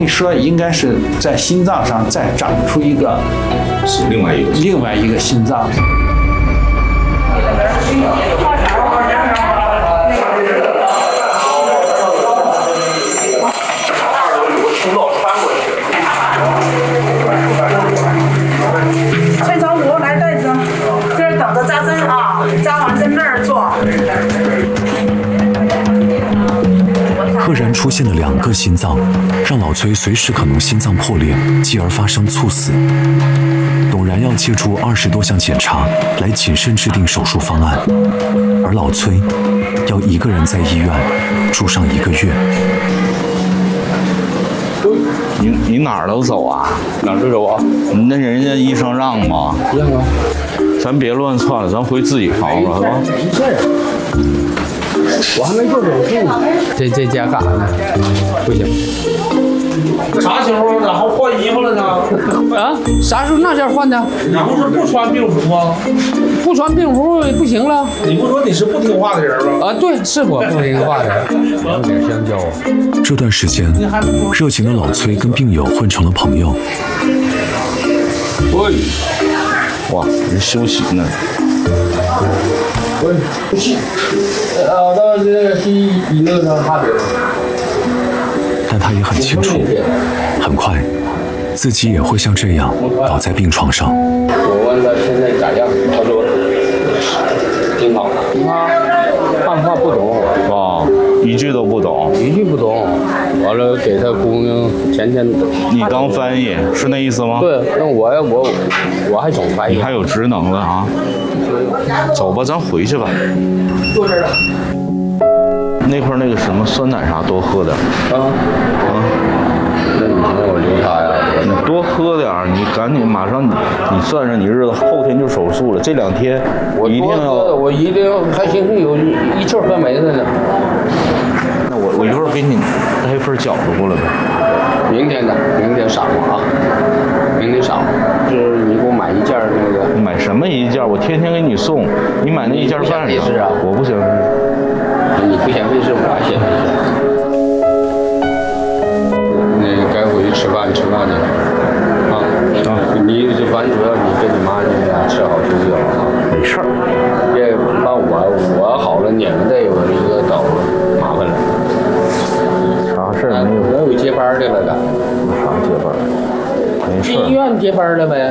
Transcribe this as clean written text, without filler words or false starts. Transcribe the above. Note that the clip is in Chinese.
说应该是在心脏上再长出一个， 是另外一个心脏。 蔡朝武来袋子，这儿等着扎针啊，扎完针那儿做。 赫然出现了2个心脏，让老崔随时可能心脏破裂，继而发生猝死。董然要借助20多项检查来谨慎制定手术方案，而老崔要一个人在医院住上1个月。 你哪儿都走啊？ 哪儿都走啊？ 那人家医生让吗？ 让啊。 咱别乱窜了，咱回自己房子，是吧？ 没事儿。我还没做手术呢。这家干啥呢？不行。 啥时候？然后换衣服了呢？ 啊？啥时候那件换的？ 然后是不穿病服吗？ 不穿病服不行了。 你不说你是不听话的人吗？ 啊，对，是我不听话的。有点香蕉。 这段时间，热情的老崔跟病友混成了朋友。 喂，哇，人休息呢。 喂，到这个西医那上差别。 但他也很清楚，很快自己也会像这样倒在病床上。 我问他现在咋样，他说挺好的。他汉话不懂啊，一句都不懂， 一句不懂。完了给他姑娘天天。 你当翻译是那意思吗？ 对，那我还总翻译。 你还有职能了啊？走吧，咱回去吧。 坐这儿了。 那块那个什么酸奶啥多喝点。 那你让我留他呀？ 你多喝点，你赶紧马上你算上你日子，后天就手术了，这2天我一定要， 我一定要还行，有一气喝没了呢。 那我一会儿给你带一份饺子过来呗。 明天晌午啊，明天晌午，就是你给我买1件那个。 买什么1件？我天天给你送，你买那1件干啥？我不嫌费事。 你不嫌费事，我还嫌费事。那该回去吃饭去了啊！你这饭主要你跟你妈你俩吃好休息好啊。 没事儿， 别把我好了，你们再有一个倒麻烦了。 啥事儿没有？ 我有接班的了的。 啥接班？没事。 进医院接班了呗。